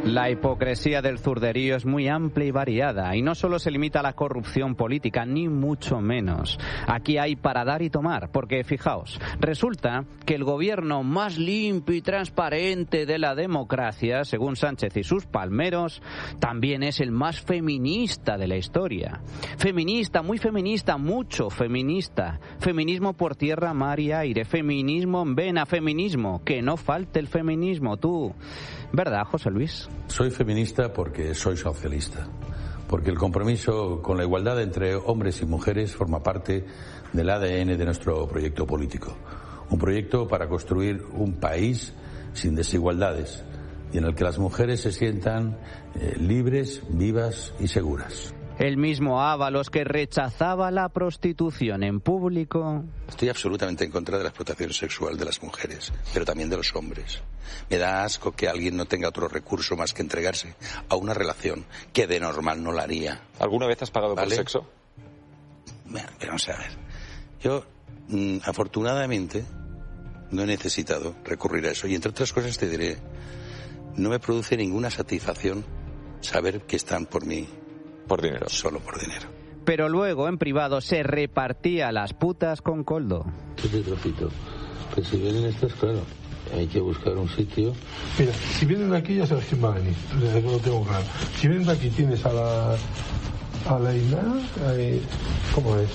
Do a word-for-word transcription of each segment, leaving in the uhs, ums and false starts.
La hipocresía del zurderío es muy amplia y variada y no solo se limita a la corrupción política, ni mucho menos. Aquí hay para dar y tomar, porque fijaos, resulta que el gobierno más limpio y transparente de la democracia, según Sánchez y sus palmeros, también es el más feminista de la historia. Feminista, muy feminista, mucho feminista. Feminismo por tierra, mar y aire. Feminismo en vena, feminismo. Que no falte el feminismo, tú. ¿Verdad, José Luis? Soy feminista porque soy socialista, porque el compromiso con la igualdad entre hombres y mujeres forma parte del A D N de nuestro proyecto político. Un proyecto para construir un país sin desigualdades y en el que las mujeres se sientan eh, libres, vivas y seguras. El mismo Ábalos que rechazaba la prostitución en público. Estoy absolutamente en contra de la explotación sexual de las mujeres, pero también de los hombres. Me da asco que alguien no tenga otro recurso más que entregarse a una relación que de normal no la haría. ¿Alguna vez has pagado ¿Vale? por sexo? Bueno, pero vamos a ver. Yo, mmm, afortunadamente, no he necesitado recurrir a eso. Y entre otras cosas te diré, no me produce ninguna satisfacción saber que están por mí. Por dinero. Solo por dinero. Pero luego, en privado, se repartía las putas con Koldo. ¿Qué te repito? Que si vienen estas, claro, hay que buscar un sitio. Mira, si vienen de aquí ya sabes quién va a venir. Desde que lo tengo claro. Si vienen de aquí tienes a la... a la Ina, ¿cómo es?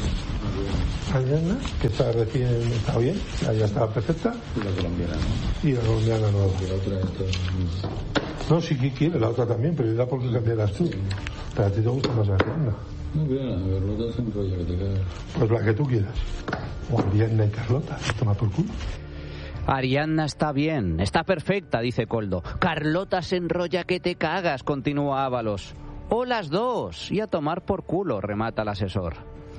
Ariana, que está recién, está bien, ya está perfecta. Y la colombiana, ¿no? Y la colombiana nueva. Y la otra está... No, sí que quiere, la otra también, pero da por qué cambiarás tú. Pero a ti te gusta más Ariana. No, claro, Carlota es un rollo que te cae. Pues la que tú quieras. O Ariana y Carlota, toma por culo. Ariadna está bien, está perfecta, dice Koldo. Carlota se enrolla que te cagas, continúa Ábalos. O las dos, y a tomar por culo, remata el asesor.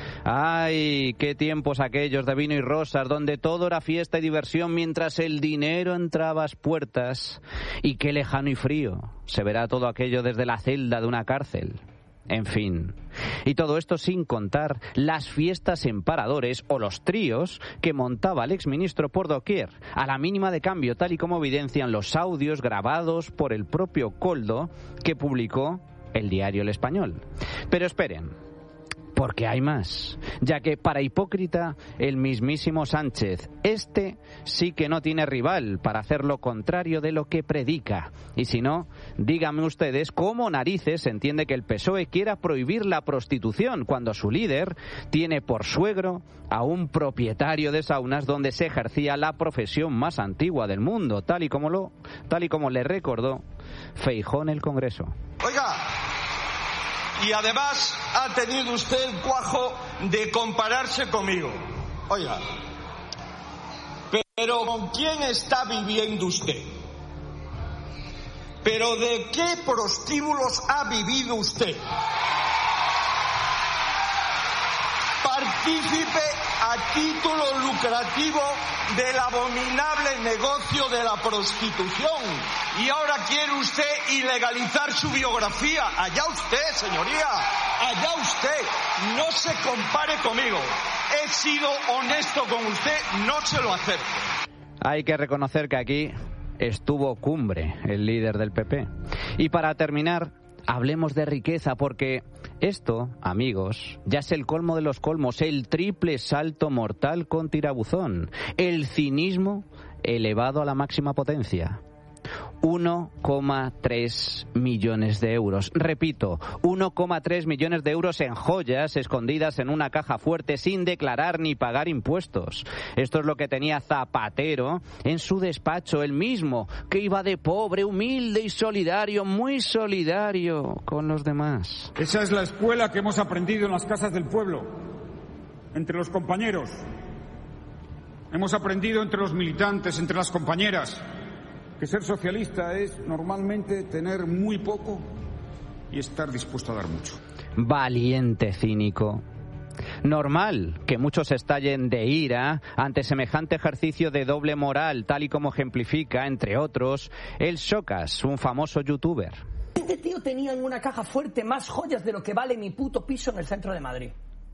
Ay, qué tiempos aquellos de vino y rosas, donde todo era fiesta y diversión mientras el dinero entraba a las puertas. Y qué lejano y frío se verá todo aquello desde la celda de una cárcel. En fin, y todo esto sin contar las fiestas en paradores o los tríos que montaba el exministro por doquier, a la mínima de cambio, tal y como evidencian los audios grabados por el propio Koldo que publicó el diario El Español. Pero esperen, porque hay más, ya que para hipócrita el mismísimo Sánchez, este sí que no tiene rival para hacer lo contrario de lo que predica. Y si no, díganme ustedes cómo narices se entiende que el P S O E quiera prohibir la prostitución cuando su líder tiene por suegro a un propietario de saunas donde se ejercía la profesión más antigua del mundo, tal y como lo, tal y como le recordó Feijóo en el Congreso. Oiga, y además ha tenido usted el cuajo de compararse conmigo. Oiga, pero ¿con quién está viviendo usted? ¿Pero de qué prostíbulos ha vivido usted? Partícipe a título lucrativo del abominable negocio de la prostitución. Y ahora quiere usted ilegalizar su biografía. Allá usted, señoría. Allá usted. No se compare conmigo. He sido honesto con usted. No se lo acepto. Hay que reconocer que aquí estuvo cumbre el líder del P P. Y para terminar, hablemos de riqueza, porque esto, amigos, ya es el colmo de los colmos, el triple salto mortal con tirabuzón, el cinismo elevado a la máxima potencia. uno coma tres millones de euros. Repito, uno coma tres millones de euros en joyas escondidas en una caja fuerte sin declarar ni pagar impuestos. Esto es lo que tenía Zapatero en su despacho, el mismo que iba de pobre, humilde y solidario, muy solidario con los demás. Esa es la escuela que hemos aprendido en las casas del pueblo, entre los compañeros. Hemos aprendido entre los militantes, entre las compañeras, que ser socialista es normalmente tener muy poco y estar dispuesto a dar mucho. Valiente cínico. Normal que muchos estallen de ira ante semejante ejercicio de doble moral, tal y como ejemplifica, entre otros, el Shocas, un famoso youtuber. Este tío tenía en una caja fuerte más joyas de lo que vale mi puto piso en el centro de Madrid.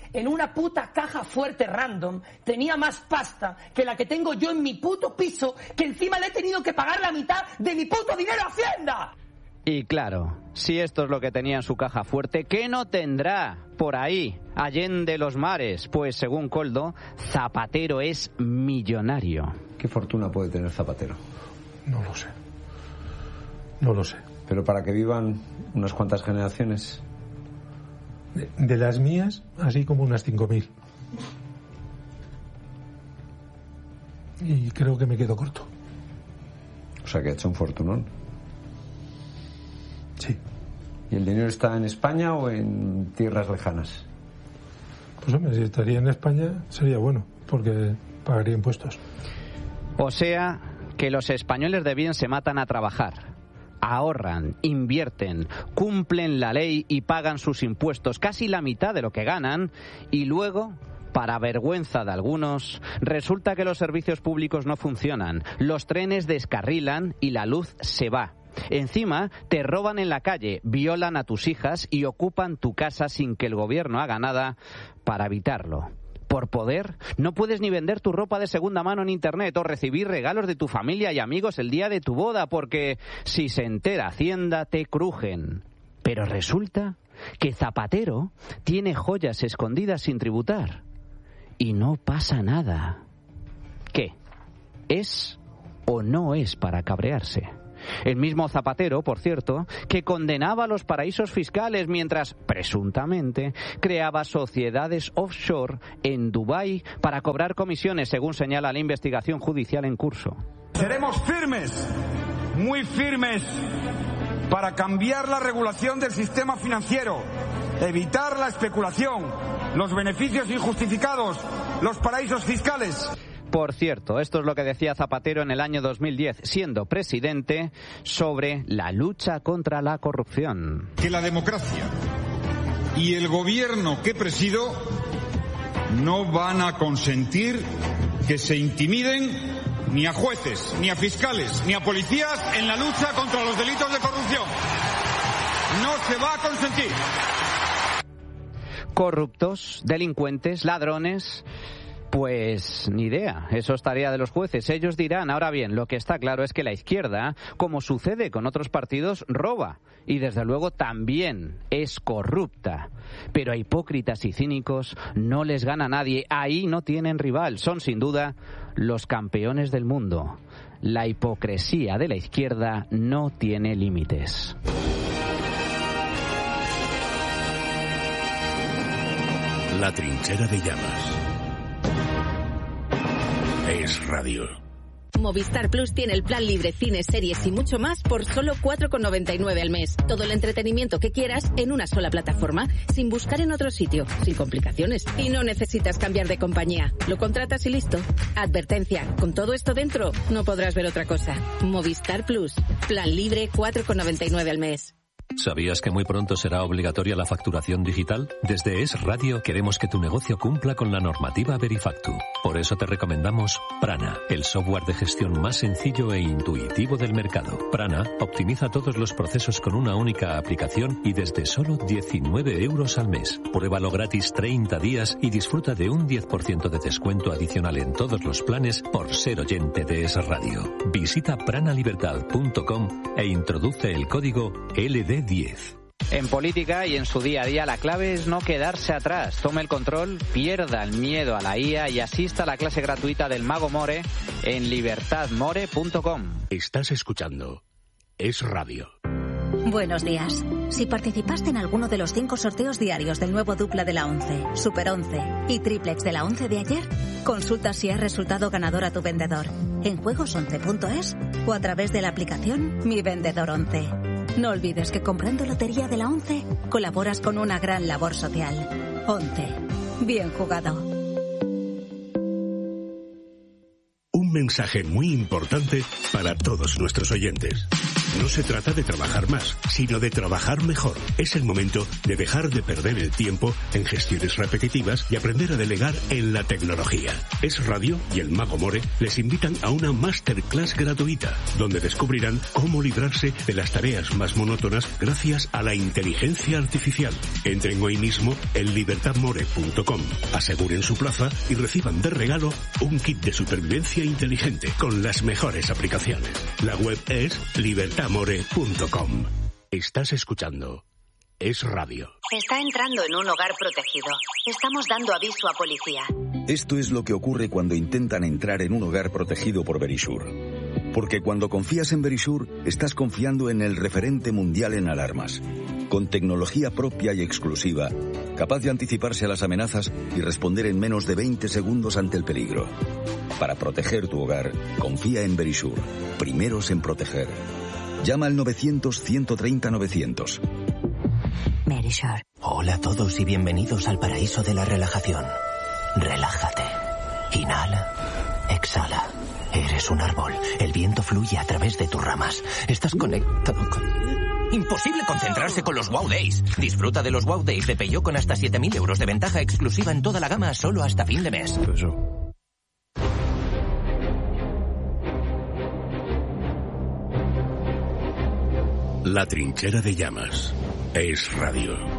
en una puta caja fuerte random tenía más pasta que la que tengo yo en mi puto piso, que encima le he tenido que pagar la mitad de mi puto dinero a Hacienda. Y claro, si esto es lo que tenía en su caja fuerte, ¿qué no tendrá por ahí, allende los mares? Pues según Koldo, Zapatero es millonario. ¿Qué fortuna puede tener Zapatero? No lo sé. No lo sé. Pero para que vivan unas cuantas generaciones. De, de las mías, así como unas cinco mil. Y creo que me quedo corto. O sea que ha hecho un fortunón. Sí. ¿Y el dinero está en España o en tierras lejanas? Pues hombre, si estaría en España sería bueno, porque pagaría impuestos. O sea, que los españoles de bien se matan a trabajar. Ahorran, invierten, cumplen la ley y pagan sus impuestos, casi la mitad de lo que ganan, y luego, para vergüenza de algunos, resulta que los servicios públicos no funcionan, los trenes descarrilan y la luz se va. Encima, te roban en la calle, violan a tus hijas y ocupan tu casa sin que el gobierno haga nada para evitarlo. Por poder, no puedes ni vender tu ropa de segunda mano en internet o recibir regalos de tu familia y amigos el día de tu boda, porque si se entera Hacienda te crujen. Pero resulta que Zapatero tiene joyas escondidas sin tributar. Y no pasa nada. ¿Qué? ¿Es o no es para cabrearse? El mismo Zapatero, por cierto, que condenaba a los paraísos fiscales mientras, presuntamente, creaba sociedades offshore en Dubái para cobrar comisiones, según señala la investigación judicial en curso. Seremos firmes, muy firmes, para cambiar la regulación del sistema financiero, evitar la especulación, los beneficios injustificados, los paraísos fiscales. Por cierto, esto es lo que decía Zapatero en el año dos mil diez, siendo presidente, sobre la lucha contra la corrupción. Que la democracia y el gobierno que presido no van a consentir que se intimiden ni a jueces, ni a fiscales, ni a policías en la lucha contra los delitos de corrupción. No se va a consentir. Corruptos, delincuentes, ladrones... Pues ni idea, eso es tarea de los jueces, ellos dirán. Ahora bien, lo que está claro es que la izquierda, como sucede con otros partidos, roba y desde luego también es corrupta. Pero a hipócritas y cínicos no les gana nadie, ahí no tienen rival, son sin duda los campeones del mundo. La hipocresía de la izquierda no tiene límites. La trinchera de llamas. Es radio. Movistar Plus tiene el plan libre, cine, series y mucho más por solo cuatro con noventa y nueve al mes. Todo el entretenimiento que quieras en una sola plataforma, sin buscar en otro sitio, sin complicaciones. Y no necesitas cambiar de compañía. Lo contratas y listo. Advertencia, con todo esto dentro, no podrás ver otra cosa. Movistar Plus, plan libre, cuatro con noventa y nueve al mes. ¿Sabías que muy pronto será obligatoria la facturación digital? Desde Es Radio queremos que tu negocio cumpla con la normativa Verifactu. Por eso te recomendamos Prana, el software de gestión más sencillo e intuitivo del mercado. Prana optimiza todos los procesos con una única aplicación y desde solo diecinueve euros al mes. Pruébalo gratis treinta días y disfruta de un diez por ciento de descuento adicional en todos los planes por ser oyente de Es Radio. Visita pranalibertad punto com e introduce el código L D diez. En política y en su día a día la clave es no quedarse atrás. Tome el control, pierda el miedo a la I A y asista a la clase gratuita del Mago More en libertad more punto com. Estás escuchando Es Radio. Buenos días. Si participaste en alguno de los cinco sorteos diarios del nuevo dupla de la once, Super once y triplex de la once de ayer, consulta si has resultado ganador a tu vendedor en juegos once punto es o a través de la aplicación Mi Vendedor once. No olvides que comprando Lotería de la once colaboras con una gran labor social. once. Bien jugado. Un un mensaje muy importante para todos nuestros oyentes. No se trata de trabajar más, sino de trabajar mejor. Es el momento de dejar de perder el tiempo en gestiones repetitivas y aprender a delegar en la tecnología. Es Radio y el Mago More les invitan a una masterclass gratuita, donde descubrirán cómo librarse de las tareas más monótonas gracias a la inteligencia artificial. Entren hoy mismo en libertad more punto com, aseguren su plaza y reciban de regalo un kit de supervivencia inteligente con las mejores aplicaciones. La web es libertad more punto com. Estás escuchando Es Radio. Está entrando en un hogar protegido. Estamos dando aviso a policía. Esto es lo que ocurre cuando intentan entrar en un hogar protegido por Verisure. Porque cuando confías en Verisure, estás confiando en el referente mundial en alarmas. Con tecnología propia y exclusiva, capaz de anticiparse a las amenazas y responder en menos de veinte segundos ante el peligro. Para proteger tu hogar, confía en Verisure. Primeros en proteger. Llama al novecientos, ciento treinta, novecientos. Verisure. Hola a todos y bienvenidos al paraíso de la relajación. Relájate. Inhala. Exhala. Eres un árbol. El viento fluye a través de tus ramas. Estás conectado con... Imposible concentrarse con los Wow Days. Disfruta de los Wow Days de Peugeot con hasta siete mil euros de ventaja exclusiva en toda la gama solo hasta fin de mes. La trinchera de llamas. Es Radio.